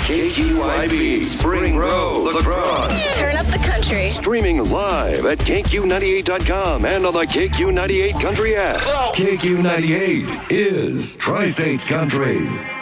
KQIB Spring Row, La Crosse. Turn up the country. Streaming live at KQ98.com and on the KQ98 Country app. KQ98 is Tri-States Country.